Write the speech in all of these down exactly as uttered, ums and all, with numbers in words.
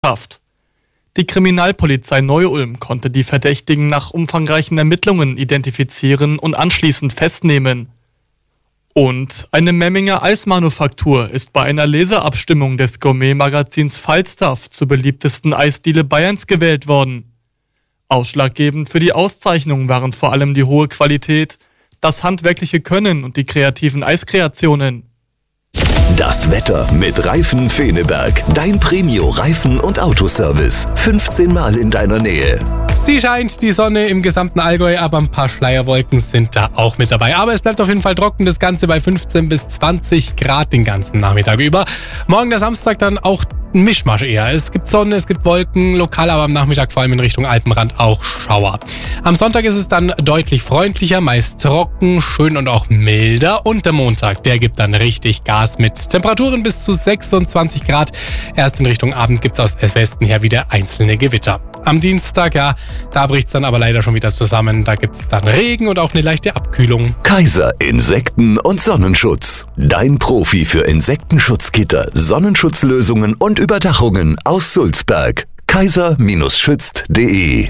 Haft. Die Kriminalpolizei Neu-Ulm konnte die Verdächtigen nach umfangreichen Ermittlungen identifizieren und anschließend festnehmen. Und eine Memminger Eismanufaktur ist bei einer Leserabstimmung des Gourmet-Magazins Falstaff zur beliebtesten Eisdiele Bayerns gewählt worden. Ausschlaggebend für die Auszeichnung waren vor allem die hohe Qualität, das handwerkliche Können und die kreativen Eiskreationen. Das Wetter mit Reifen Feneberg. Dein Premio-Reifen- und Autoservice. fünfzehn Mal in deiner Nähe. Sie scheint, die Sonne im gesamten Allgäu, aber ein paar Schleierwolken sind da auch mit dabei. Aber es bleibt auf jeden Fall trocken, das Ganze bei fünfzehn bis zwanzig Grad den ganzen Nachmittag über. Morgen der Samstag dann auch ein Mischmasch eher. Es gibt Sonne, es gibt Wolken, lokal aber am Nachmittag vor allem in Richtung Alpenrand auch Schauer. Am Sonntag ist es dann deutlich freundlicher, meist trocken, schön und auch milder. Und der Montag, der gibt dann richtig Gas mit Temperaturen bis zu sechsundzwanzig Grad. Erst in Richtung Abend gibt es aus Westen her wieder einzelne Gewitter. Am Dienstag, ja, da bricht es dann aber leider schon wieder zusammen. Da gibt es dann Regen und auch eine leichte Abkühlung. Kaiser Insekten- und Sonnenschutz. Dein Profi für Insektenschutzgitter, Sonnenschutzlösungen und Überdachungen aus Sulzberg. kaiser schützt punkt de.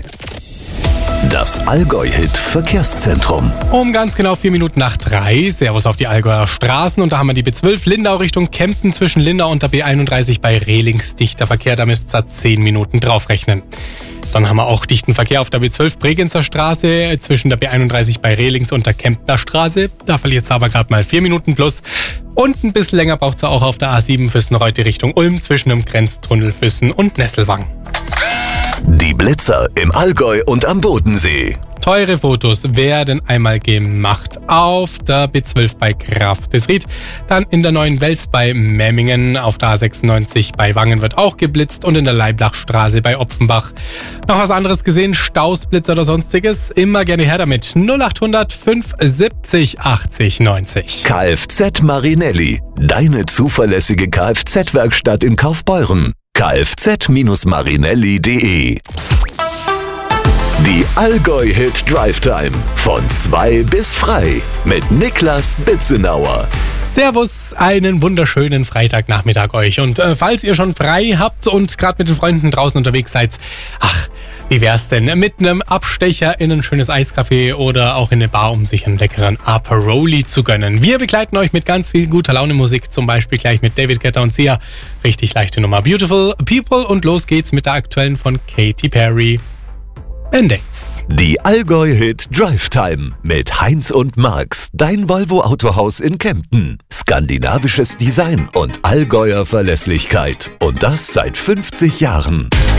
Das Allgäu-Hit Verkehrszentrum. Um ganz genau vier Minuten nach drei. Servus auf die Allgäuer Straßen. Und da haben wir die B zwölf Lindau Richtung Kempten zwischen Lindau und der B einunddreißig bei Rehlings. Dichter Verkehr, da müsst ihr zehn Minuten draufrechnen. Dann haben wir auch dichten Verkehr auf der B zwölf Bregenzer Straße zwischen der B einunddreißig bei Rehlings und der Kemptner Straße. Da verliert es aber gerade mal vier Minuten plus. Und ein bisschen länger braucht es auch auf der A sieben Füssen-Reutte Richtung Ulm zwischen dem Grenztunnel Füssen und Nesselwang. Die Blitzer im Allgäu und am Bodensee. Teure Fotos werden einmal gemacht auf der B zwölf bei Grafdesried, dann in der Neuen Wels bei Memmingen, auf der A sechsundneunzig bei Wangen wird auch geblitzt und in der Leiblachstraße bei Opfenbach. Noch was anderes gesehen, Stausblitzer oder sonstiges? Immer gerne her damit. null achthundert fünf siebzig achtzig neunzig. Kfz Marinelli, deine zuverlässige Kfz-Werkstatt in Kaufbeuren. kfz Marinelli punkt de. Die Allgäu-Hit Drive Time von zwei bis frei mit Niklas Bitzenauer. Servus, einen wunderschönen Freitagnachmittag euch. Und äh, falls ihr schon frei habt und gerade mit den Freunden draußen unterwegs seid, ach, wie wär's denn mit einem Abstecher in ein schönes Eiscafé oder auch in eine Bar, um sich einen leckeren Aperoli zu gönnen. Wir begleiten euch mit ganz viel guter Laune Musik, zum Beispiel gleich mit David Guetta und Sia. Richtig leichte Nummer. Beautiful People und los geht's mit der aktuellen von Katy Perry. Band-Aids. Die Allgäu-Hit Drive Time mit Heinz und Marx, dein Volvo-Autohaus in Kempten. Skandinavisches Design und Allgäuer Verlässlichkeit. Und das seit fünfzig Jahren.